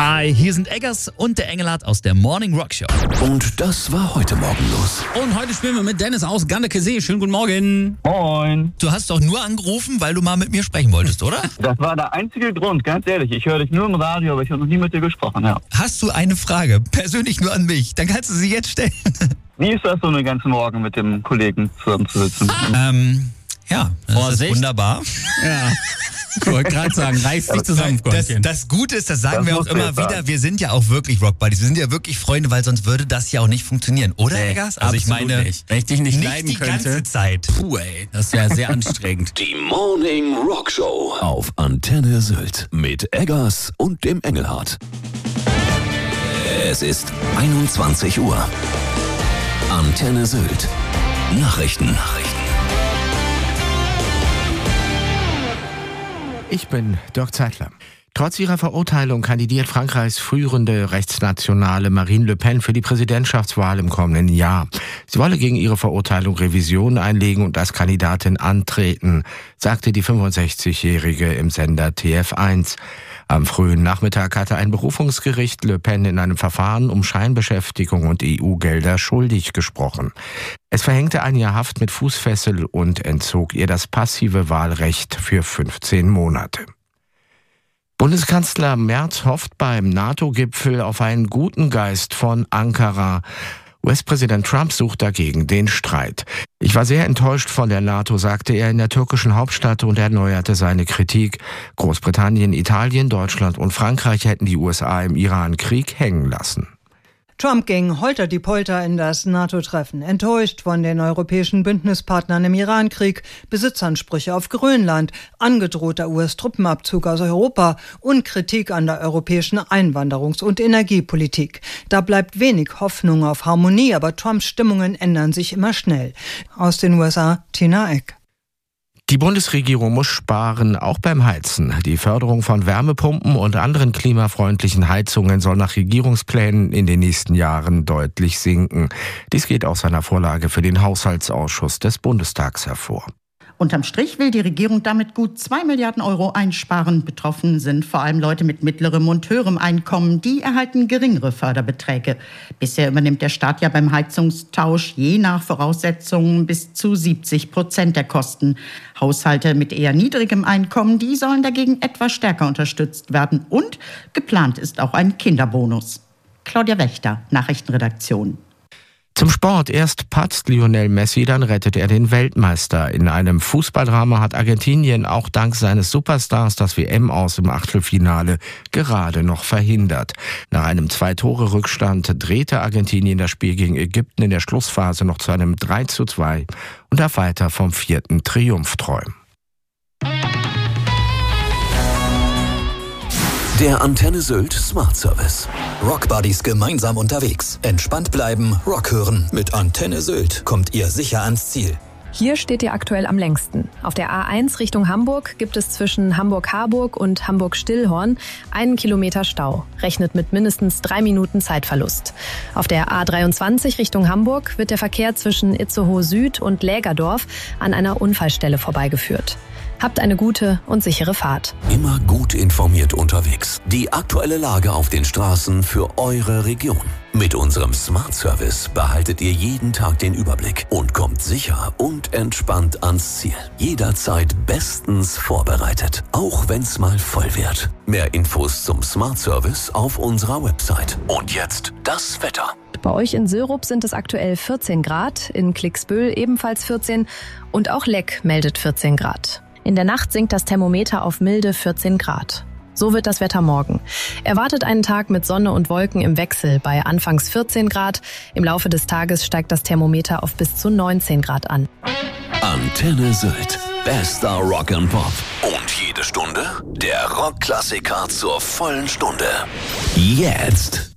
Hi, hier sind Eggers und der Engelhardt aus der Morning Rock Show. Und das war heute Morgen los. Und heute spielen wir mit Dennis aus Gandekesee. Schönen guten Morgen. Moin. Du hast doch nur angerufen, weil du mal mit mir sprechen wolltest, oder? Das war der einzige Grund, ganz ehrlich. Ich höre dich nur im Radio, aber ich habe noch nie mit dir gesprochen, ja. Hast du eine Frage, persönlich nur an mich, dann kannst du sie jetzt stellen. Wie ist das so, den ganzen Morgen mit dem Kollegen zusammenzusitzen? Ja, das Vorsicht. ist wunderbar. Ja. Ich wollte gerade sagen, reiß dich zusammen, Freundchen. Das Gute ist, das sagen Das wir auch musst du immer jetzt wieder, sagen. wir sind ja auch wirklich Rock Buddies, wir sind ja wirklich Freunde, weil sonst würde das ja auch nicht funktionieren, oder Eggers? Also ich Absolut meine, nicht. Wenn ich dich nicht nicht leiden die könnte. ganze Zeit. Puh, ey, das ist ja sehr anstrengend. Die Morning Rock Show auf Antenne Sylt mit Eggers und dem Engelhardt. Es ist 21 Uhr. Antenne Sylt. Nachrichten. Ich bin Dirk Zeitler. Trotz ihrer Verurteilung kandidiert Frankreichs führende Rechtsnationale Marine Le Pen für die Präsidentschaftswahl im kommenden Jahr. Sie wolle gegen ihre Verurteilung Revision einlegen und als Kandidatin antreten, sagte die 65-Jährige im Sender TF1. Am frühen Nachmittag hatte ein Berufungsgericht Le Pen in einem Verfahren um Scheinbeschäftigung und EU-Gelder schuldig gesprochen. Es verhängte ein Jahr Haft mit Fußfessel und entzog ihr das passive Wahlrecht für 15 Monate. Bundeskanzler Merz hofft beim NATO-Gipfel auf einen guten Geist von Ankara. US-Präsident Trump sucht dagegen den Streit. Ich war sehr enttäuscht von der NATO, sagte er in der türkischen Hauptstadt und erneuerte seine Kritik. Großbritannien, Italien, Deutschland und Frankreich hätten die USA im Iran-Krieg hängen lassen. Trump ging holter-die-polter in das NATO-Treffen, enttäuscht von den europäischen Bündnispartnern im Iran-Krieg, Besitzansprüche auf Grönland, angedrohter US-Truppenabzug aus Europa und Kritik an der europäischen Einwanderungs- und Energiepolitik. Da bleibt wenig Hoffnung auf Harmonie, aber Trumps Stimmungen ändern sich immer schnell. Aus den USA, Tina Eck. Die Bundesregierung muss sparen, auch beim Heizen. Die Förderung von Wärmepumpen und anderen klimafreundlichen Heizungen soll nach Regierungsplänen in den nächsten Jahren deutlich sinken. Dies geht aus einer Vorlage für den Haushaltsausschuss des Bundestags hervor. Unterm Strich will die Regierung damit gut 2 Milliarden Euro einsparen. Betroffen sind vor allem Leute mit mittlerem und höherem Einkommen. Die erhalten geringere Förderbeträge. Bisher übernimmt der Staat ja beim Heizungstausch je nach Voraussetzungen bis zu 70% der Kosten. Haushalte mit eher niedrigem Einkommen, die sollen dagegen etwas stärker unterstützt werden. Und geplant ist auch ein Kinderbonus. Claudia Wächter, Nachrichtenredaktion. Zum Sport. Erst patzt Lionel Messi, dann rettet er den Weltmeister. In einem Fußballdrama hat Argentinien auch dank seines Superstars das WM-Aus im Achtelfinale gerade noch verhindert. Nach einem 2-Tore-Rückstand drehte Argentinien das Spiel gegen Ägypten in der Schlussphase noch zu einem 3:2 und darf weiter vom 4. Triumph träumen. Der Antenne Sylt Smart Service. Rock Buddies gemeinsam unterwegs. Entspannt bleiben, Rock hören. Mit Antenne Sylt kommt ihr sicher ans Ziel. Hier steht ihr aktuell am längsten. Auf der A1 Richtung Hamburg gibt es zwischen Hamburg-Harburg und Hamburg-Stillhorn 1 Kilometer Stau. Rechnet mit mindestens 3 Minuten Zeitverlust. Auf der A23 Richtung Hamburg wird der Verkehr zwischen Itzehoe Süd und Lägerdorf an einer Unfallstelle vorbeigeführt. Habt eine gute und sichere Fahrt. Immer gut informiert unterwegs. Die aktuelle Lage auf den Straßen für eure Region. Mit unserem Smart Service behaltet ihr jeden Tag den Überblick und kommt sicher und entspannt ans Ziel. Jederzeit bestens vorbereitet, auch wenn's mal voll wird. Mehr Infos zum Smart Service auf unserer Website. Und jetzt das Wetter. Bei euch in Syrup sind es aktuell 14 Grad, in Klicksbüll ebenfalls 14 und auch Leck meldet 14 Grad. In der Nacht sinkt das Thermometer auf milde 14 Grad. So wird das Wetter morgen. Erwartet einen Tag mit Sonne und Wolken im Wechsel bei anfangs 14 Grad. Im Laufe des Tages steigt das Thermometer auf bis zu 19 Grad an. Antenne Sylt. Bester Rock and Pop. Und jede Stunde der Rockklassiker zur vollen Stunde. Jetzt.